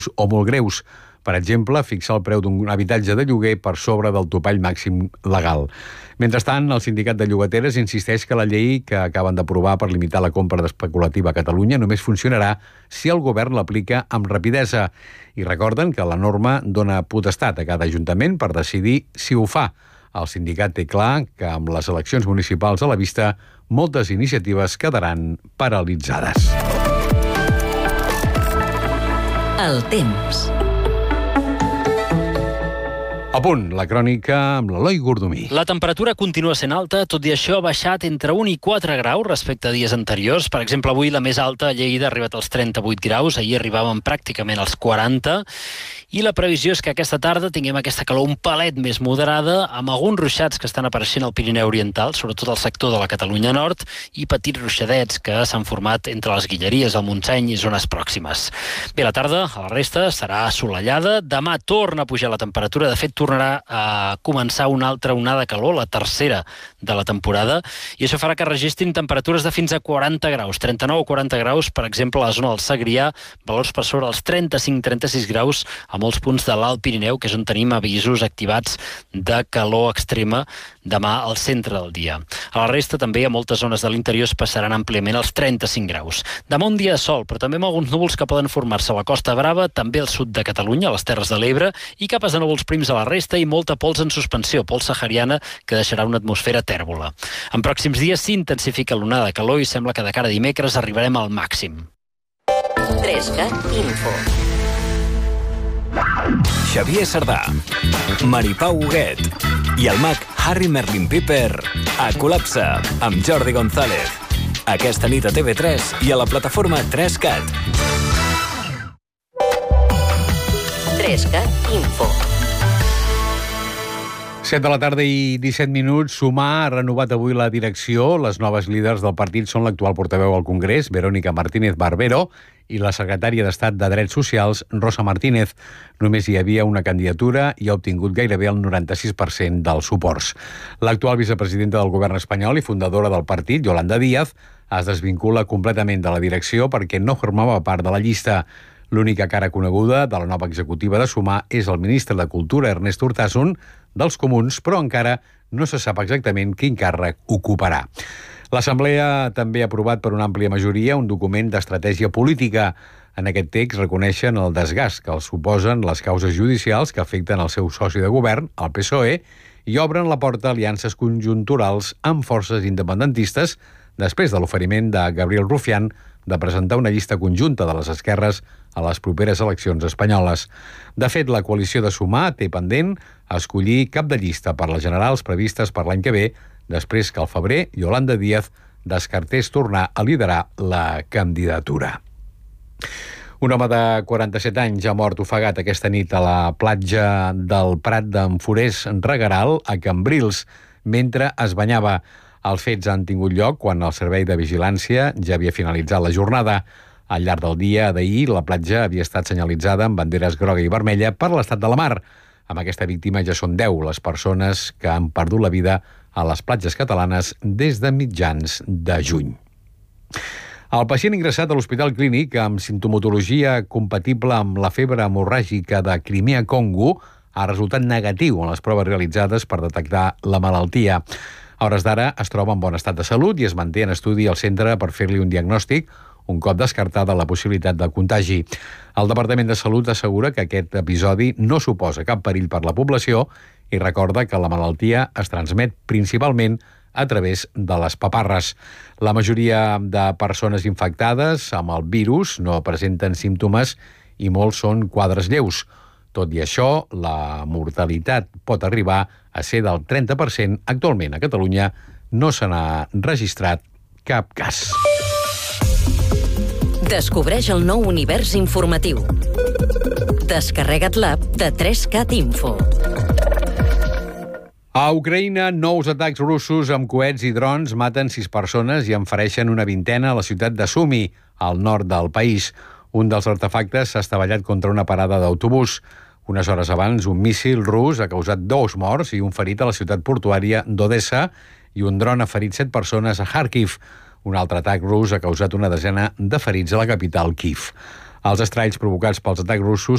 o molt greus. Per exemple, fixar el preu d'un habitatge de lloguer per sobre del topall màxim legal. Mentrestant, el sindicat de llogateres insisteix que la llei que acaben d'aprovar per limitar la compra especulativa a Catalunya només funcionarà si el govern l'aplica amb rapidesa. I recorden que la norma dona potestat a cada ajuntament per decidir si ho fa. El sindicat té clar que amb les eleccions municipals a la vista, moltes iniciatives quedaran paralitzades. El temps. A punt, la crònica amb l'Eloi Gordomí. La temperatura continua sent alta, tot i això ha baixat entre 1 i 4 graus respecte a dies anteriors. Per exemple, avui la més alta a Lleida ha arribat als 38 graus, ahir arribàvem pràcticament als 40, i la previsió és que aquesta tarda tinguem aquesta calor un palet més moderada, amb alguns ruixats que estan apareixent al Pirineu Oriental, sobretot al sector de la Catalunya Nord, i petits ruixadets que s'han format entre les Guilleries, el Montseny i zones pròximes. Bé, la tarda, a la resta, serà assolellada. Demà torna a pujar la temperatura, de fet, tornarà a començar una altra onada de calor, la tercera de la temporada, i això farà que registrin temperatures de fins a 40 graus, 39 o 40 graus, per exemple, a la zona del Segrià, valors per sobre els 35-36 graus a molts punts de l'Alt Pirineu, que és on tenim avisos activats de calor extrema demà al centre del dia. A la resta, també, a moltes zones de l'interior es passaran àmpliament els 35 graus. Demà un dia de sol, però també amb alguns núvols que poden formar-se a la Costa Brava, també al sud de Catalunya, a les Terres de l'Ebre, i capes de núvols prims a la resta i molta pols en suspensió, pols sahariana, que deixarà una atmosfera tèrbola. En pròxims dies s'intensifica l'onada de calor i sembla que de cara a dimecres arribarem al màxim. 3CAT Info. Xavier Sardà, Maripau Huguet i el mag Harry Merlin Piper a Col·lapse amb Jordi González. Aquesta nit a TV3 i a la plataforma 3CAT. 3CAT Info. 7 de la tarda i 17 minuts. Sumar ha renovat avui la direcció. Les noves líders del partit són l'actual portaveu al Congrés, Verónica Martínez Barbero, i la secretària d'Estat de Drets Socials, Rosa Martínez. Només hi havia una candidatura i ha obtingut gairebé el 96% dels suports. L'actual vicepresidenta del govern espanyol i fundadora del partit, Yolanda Díaz, es desvincula completament de la direcció perquè no formava part de la llista. L'única cara coneguda de la nova executiva de Sumar és el ministre de Cultura, Ernest Urtasun, dels Comuns, però encara no se sap exactament quin càrrec ocuparà. L'Assemblea també ha aprovat per una àmplia majoria un document d'estratègia política. En aquest text reconeixen el desgast que els suposen les causes judicials que afecten el seu soci de govern, el PSOE, i obren la porta a aliances conjunturals amb forces independentistes després de l'oferiment de Gabriel Rufián de presentar una llista conjunta de les esquerres a les properes eleccions espanyoles. De fet, la coalició de Sumar té pendent escollir cap de llista per les generals previstes per l'any que ve, després que al febrer Yolanda Díaz descartés tornar a liderar la candidatura. Un home de 47 anys ha mort ofegat aquesta nit a la platja del Prat d'en Forès Regueral, a Cambrils, mentre es banyava. Els fets han tingut lloc quan el servei de vigilància ja havia finalitzat la jornada. Al llarg del dia d'ahir, la platja havia estat senyalitzada amb banderes groga i vermella per l'estat de la mar. Amb aquesta víctima ja són 10 les persones que han perdut la vida a les platges catalanes des de mitjans de juny. El pacient ingressat a l'Hospital Clínic amb simptomatologia compatible amb la febre hemorràgica de Crimea-Congo ha resultat negatiu en les proves realitzades per detectar la malaltia. A hores d'ara es troba en bon estat de salut i es manté en estudi al centre per fer-li un diagnòstic un cop descartada la possibilitat de contagi. El Departament de Salut assegura que aquest episodi no suposa cap perill per la població i recorda que la malaltia es transmet principalment a través de les paparres. La majoria de persones infectades amb el virus no presenten símptomes i molts són quadres lleus. Tot i això, la mortalitat pot arribar a ser del 30%. Actualment, a Catalunya, no se n'ha registrat cap cas. Descobreix el nou univers informatiu. Descarrega't l'app de 3CAT Info. A Ucraïna, nous atacs russos amb coets i drons maten 6 persones i en fereixen una vintena a la ciutat de Sumi, al nord del país. Un dels artefactes s'ha estavellat contra una parada d'autobús. Unes hores abans, un míssil rus ha causat 2 morts i un ferit a la ciutat portuària d'Odessa i un dron ha ferit 7 persones a Kharkiv. Un altre atac rus ha causat una desena de ferits a la capital, Kíev. Els estralls provocats pels atacs russos